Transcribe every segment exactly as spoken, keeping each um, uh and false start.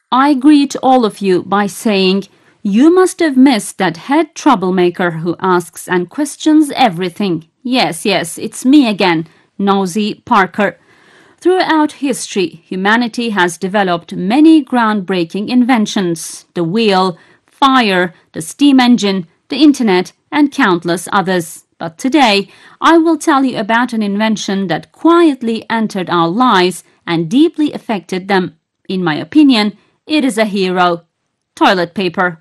I greet all of you by saying, you must have missed that head troublemaker who asks and questions everything. Yes, yes, it's me again, Nosy Parker. Throughout history, humanity has developed many groundbreaking inventions: the wheel, fire, the steam engine, the internet, and countless others. But today, I will tell you about an invention that quietly entered our lives and deeply affected them. In my opinion, it is a hero: toilet paper.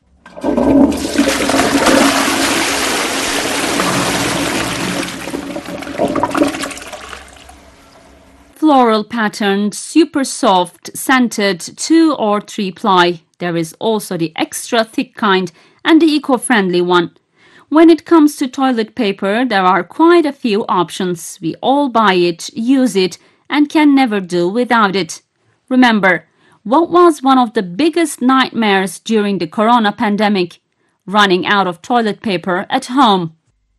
Floral patterned, super soft, scented two or three ply. There is also the extra thick kind and the eco-friendly one. When it comes to toilet paper, there are quite a few options. We all buy it, use it, and can never do without it. Remember, what was one of the biggest nightmares during the corona pandemic? Running out of toilet paper at home.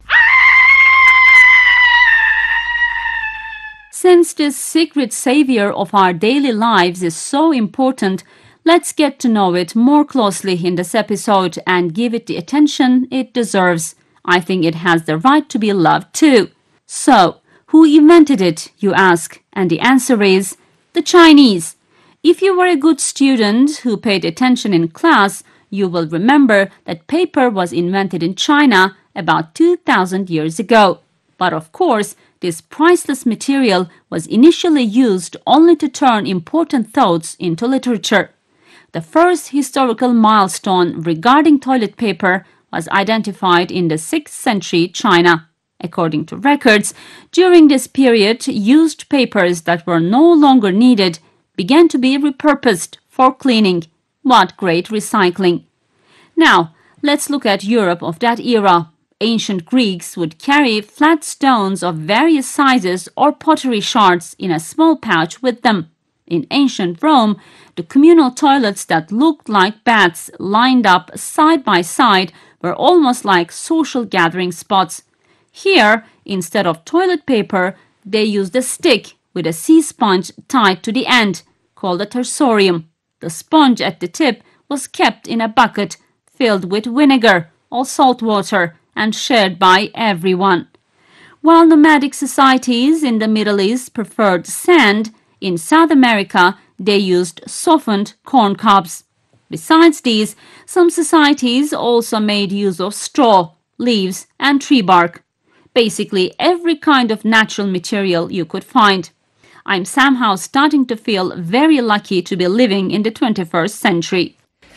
Since this secret savior of our daily lives is so important, let's get to know it more closely in this episode and give it the attention it deserves. I think it has the right to be loved too. So, who invented it, you ask? And the answer is the Chinese. If you were a good student who paid attention in class, you will remember that paper was invented in China about two thousand years ago. But of course, this priceless material was initially used only to turn important thoughts into literature. The first historical milestone regarding toilet paper was identified in the sixth century China. According to records, during this period, used papers that were no longer needed began to be repurposed for cleaning. What great recycling! Now, let's look at Europe of that era. Ancient Greeks would carry flat stones of various sizes or pottery shards in a small pouch with them. In ancient Rome, the communal toilets that looked like baths lined up side by side were almost like social gathering spots. Here, instead of toilet paper, they used a stick with a sea sponge tied to the end, called a tersorium. The sponge at the tip was kept in a bucket filled with vinegar or salt water and shared by everyone. While nomadic societies in the Middle East preferred sand, in South America they used softened corn cobs. Besides these, some societies also made use of straw, leaves, and tree bark. Basically every kind of natural material you could find. I'm somehow starting to feel very lucky to be living in the twenty-first century.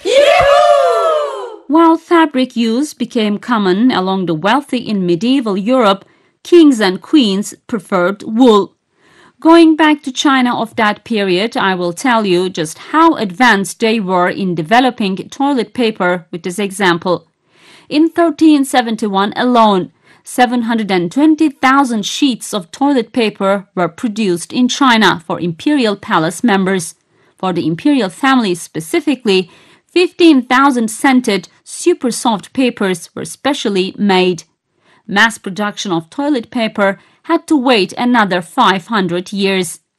While fabric use became common along the wealthy in medieval Europe, kings and queens preferred wool. Going back to China of that period, I will tell you just how advanced they were in developing toilet paper with this example. In thirteen seventy-one alone, seven hundred twenty thousand sheets of toilet paper were produced in China for imperial palace members. For the imperial family specifically, fifteen thousand scented, super soft papers were specially made. Mass production of toilet paper had to wait another five hundred years.